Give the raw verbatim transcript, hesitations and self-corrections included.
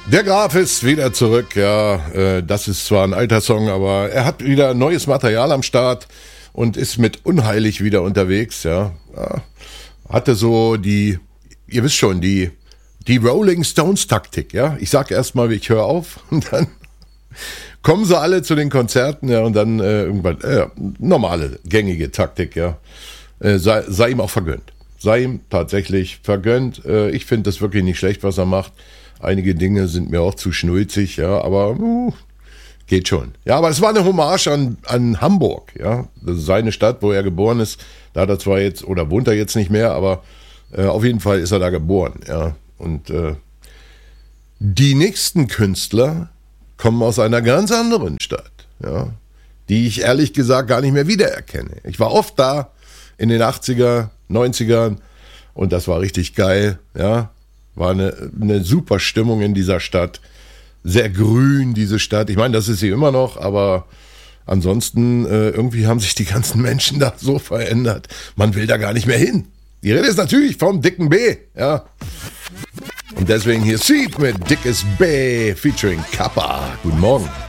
Der Graf ist wieder zurück, ja, äh, das ist zwar ein alter Song, aber er hat wieder neues Material am Start und ist mit Unheilig wieder unterwegs, ja. ja. Hatte so die, ihr wisst schon, die, die Rolling Stones Taktik, ja. Ich sag erstmal, ich höre auf und dann kommen sie alle zu den Konzerten, ja, und dann äh, irgendwann, äh, normale, gängige Taktik, ja. Äh, sei, sei ihm auch vergönnt. Sei ihm tatsächlich vergönnt. Äh, ich finde das wirklich nicht schlecht, was er macht. Einige Dinge sind mir auch zu schnulzig, ja, aber uh, geht schon. Ja, aber es war eine Hommage an, an Hamburg, ja. Das ist seine Stadt, wo er geboren ist. Da hat er zwar jetzt, oder wohnt er jetzt nicht mehr, aber äh, auf jeden Fall ist er da geboren, ja. Und äh, die nächsten Künstler kommen aus einer ganz anderen Stadt, ja, die ich ehrlich gesagt gar nicht mehr wiedererkenne. Ich war oft da in den achtziger, neunzigern und das war richtig geil, ja. War eine, eine super Stimmung in dieser Stadt. Sehr grün, diese Stadt. Ich meine, das ist sie immer noch, aber ansonsten äh, irgendwie haben sich die ganzen Menschen da so verändert. Man will da gar nicht mehr hin. Die Rede ist natürlich vom dicken B, ja. Und deswegen hier Seed mit Dickes B featuring Kappa. Guten Morgen.